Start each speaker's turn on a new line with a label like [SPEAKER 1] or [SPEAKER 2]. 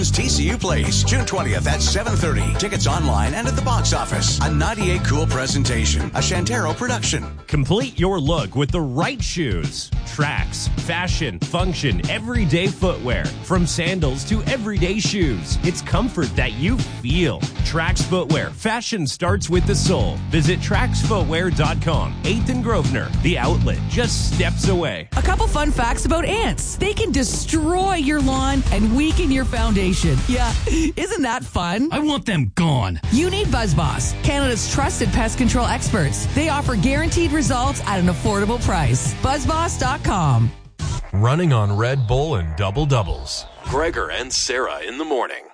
[SPEAKER 1] TCU Place, June 20th at 7:30. Tickets online and at the box office. A 98 Cool presentation, a Shantaro production.
[SPEAKER 2] Complete your look with the right shoes. Tracks, fashion, function, everyday footwear. From sandals to everyday shoes. It's comfort that you feel. Trax Footwear. Fashion starts with the sole. Visit TraxFootwear.com. 8th and Grosvenor. The outlet just steps away.
[SPEAKER 3] A couple fun facts about ants. They can destroy your lawn and weaken your foundation. Yeah, isn't that fun?
[SPEAKER 4] I want them gone.
[SPEAKER 3] You need BuzzBoss, Canada's trusted pest control experts. They offer guaranteed results at an affordable price. BuzzBoss.com.
[SPEAKER 5] Running on Red Bull and double-doubles.
[SPEAKER 6] Gregor and Sarah in the morning.